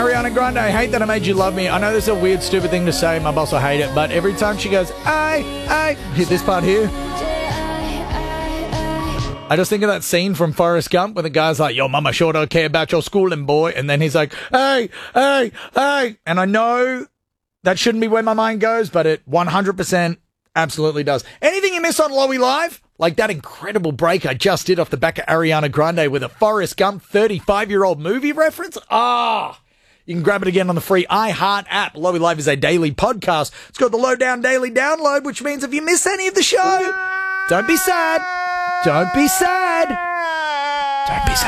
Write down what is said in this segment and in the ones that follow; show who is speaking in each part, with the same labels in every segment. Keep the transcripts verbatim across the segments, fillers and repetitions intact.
Speaker 1: Ariana Grande, I hate that I made you love me. I know this is a weird, stupid thing to say. My boss will hate it. But every time she goes, I, I, hit this part here. I just think of that scene from Forrest Gump where the guy's like, yo, mama sure don't care about your schooling, boy. And then he's like, hey, hey, hey. And I know that shouldn't be where my mind goes, but it one hundred percent absolutely does. Anything you miss on Lowy Live? Like that incredible break I just did off the back of Ariana Grande with a Forrest Gump thirty-five-year-old movie reference? Ah! You can grab it again on the free iHeart app. Lowy Live is a daily podcast. It's got the Lowdown Daily Download, which means if you miss any of the show, don't be sad. Don't be sad. Don't be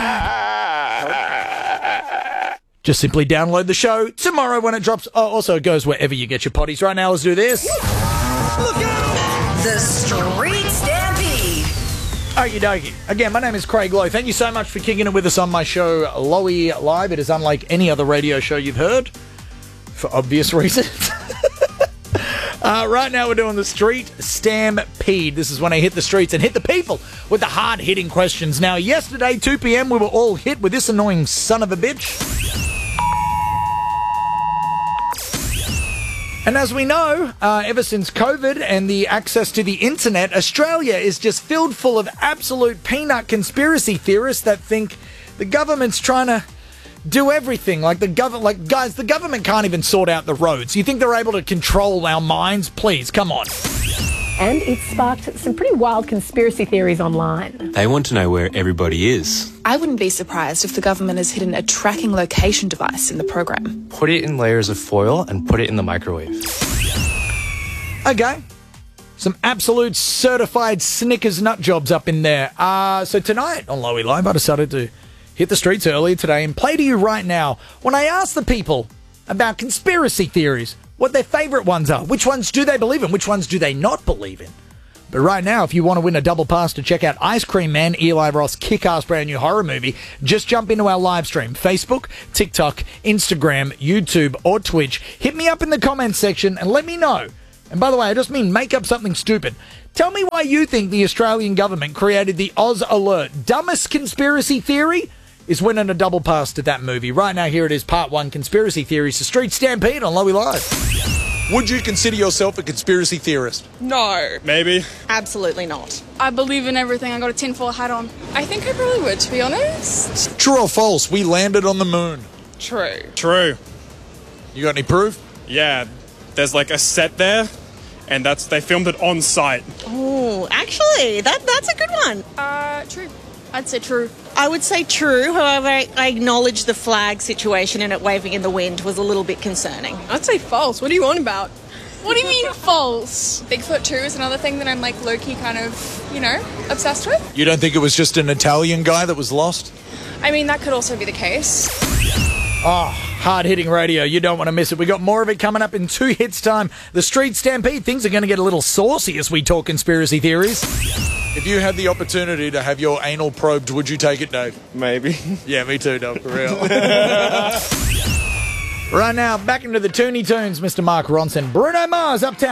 Speaker 1: sad. Just simply download the show tomorrow when it drops. Oh, also, it goes wherever you get your potties. Right now, let's do this.
Speaker 2: Look out! The Street Stampede.
Speaker 1: Okie dokie. Again, my name is Craig Lowe. Thank you so much for kicking it with us on my show, Lowy Live. It is unlike any other radio show you've heard, for obvious reasons. uh, right now, we're doing the Street Stampede. This is when I hit the streets and hit the people with the hard-hitting questions. Now, yesterday, two p.m., we were all hit with this annoying son of a bitch. And as we know, uh, ever since COVID and the access to the internet, Australia is just filled full of absolute peanut conspiracy theorists that think the government's trying to do everything. Like the government, like guys, the government can't even sort out the roads. You think they're able to control our minds? Please, come on.
Speaker 3: And it sparked some pretty wild conspiracy theories online.
Speaker 4: They want to know where everybody is.
Speaker 5: I wouldn't be surprised if the government has hidden a tracking location device in the program.
Speaker 4: Put it in layers of foil and put it in the microwave.
Speaker 1: Okay. Some absolute certified Snickers nut jobs up in there. Uh, so tonight on Lowy Live, I decided to hit the streets earlier today and play to you right now when I ask the people about conspiracy theories, what their favourite ones are. Which ones do they believe in? Which ones do they not believe in? But right now, if you want to win a double pass to check out Ice Cream Man, Eli Roth's kick-ass brand new horror movie, just jump into our live stream. Facebook, TikTok, Instagram, YouTube, or Twitch. Hit me up in the comments section and let me know. And by the way, I just mean make up something stupid. Tell me why you think the Australian government created the Oz Alert. Dumbest conspiracy theory is winning a double pass to that movie. Right now, here it is, part one, Conspiracy Theories, the Street Stampede on Lowy Live.
Speaker 6: Would you consider yourself a conspiracy theorist?
Speaker 7: No.
Speaker 6: Maybe.
Speaker 7: Absolutely not.
Speaker 8: I believe in everything. I got a tinfoil hat on. I think I probably would, to be honest.
Speaker 6: True or false? We landed on the moon.
Speaker 7: True.
Speaker 6: True. You got any proof?
Speaker 9: Yeah, there's like a set there, and that's they filmed it on site.
Speaker 10: Oh, actually, that that's a good one.
Speaker 8: Uh, true. I'd say true.
Speaker 10: I would say true. However, I, I acknowledge the flag situation and it waving in the wind was a little bit concerning.
Speaker 7: I'd say false. What are you on about?
Speaker 8: What do you mean false? Bigfoot too is another thing that I'm like low-key kind of, you know, obsessed with.
Speaker 6: You don't think it was just an Italian guy that was lost?
Speaker 8: I mean, that could also be the case.
Speaker 1: Oh, hard-hitting radio. You don't want to miss it. We got more of it coming up in two hits time. The Street Stampede. Things are going to get a little saucy as we talk conspiracy theories.
Speaker 6: If you had the opportunity to have your anal probed, would you take it, Dave?
Speaker 9: Maybe.
Speaker 6: Yeah, me too, Dave, for real.
Speaker 1: Right now, back into the Toonie Tunes, Mister Mark Ronson. Bruno Mars, Uptown.